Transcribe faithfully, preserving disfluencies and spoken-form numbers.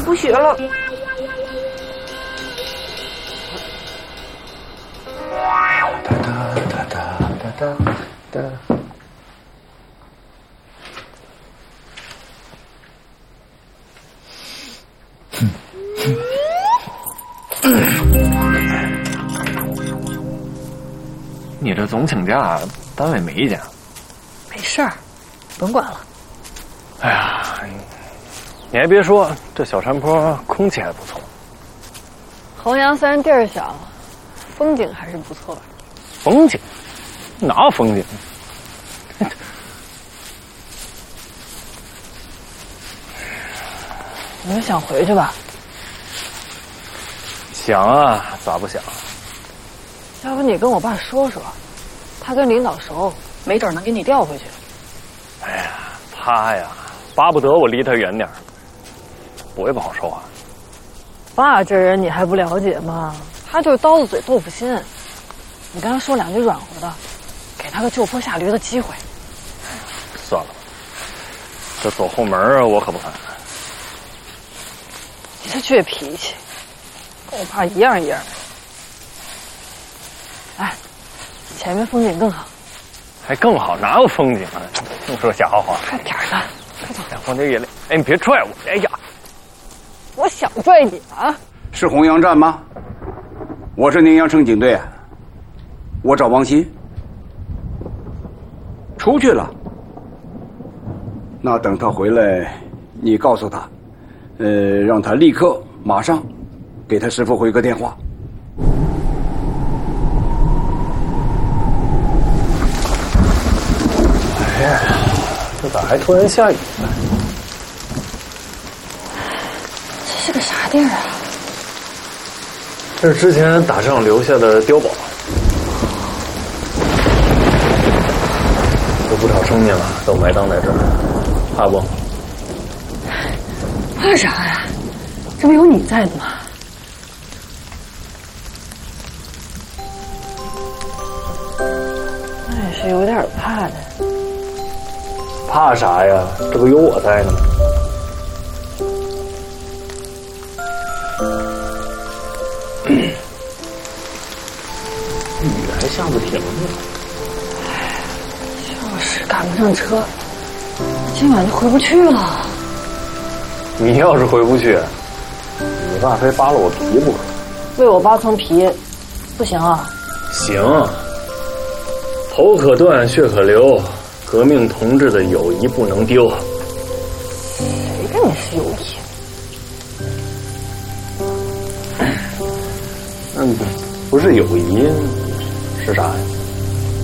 不学了。 哒哒哒哒哒哒哒。你这总请假，单位没假？ 没事儿，甭管了。 哎呀，你还别说，这小山坡空气还不错。 衡阳虽然地儿小，风景还是不错的。 风景？哪有风景？ 你们想回去吧？ 想啊，咋不想？ 要不你跟我爸说说，他跟领导熟，没准能给你调回去。 哎呀，他呀，巴不得我离他远点儿，不会不好说话。 爸这人你还不了解吗？他就是刀子嘴豆腐心。你跟他说两句软和的，给他个就坡下驴的机会。 算了吧，这走后门我可不敢。 你这倔脾气，跟我爸一样一样的。哎，前面风景更好。 还更好？哪有风景啊？净说瞎话。 快点的，快走！ 哎，往这眼泪，哎，你别拽我！哎呀， 我想拽你啊！ 是洪阳站吗？我是宁阳城警队，我找王鑫。出去了。那等他回来，你告诉他，呃，让他立刻马上给他师傅回个电话。 哎呀，这咋还突然下雨呢？ 这是个啥地儿啊？ 这是之前打仗留下的碉堡，有不少生命啊，都埋葬在这儿，怕不？ 怕啥呀？这不有你在的吗？那也是有点怕的。 怕啥呀？这不有我在呢吗？雨还下不停呢。 就是赶不上车，今晚就回不去了。 你要是回不去，你爸非扒了我皮不可。 为我扒层皮，不行啊？ 行，头可断，血可流，革命同志的友谊不能丢。 谁跟你是友谊？ 嗯，不是友谊，是啥呀？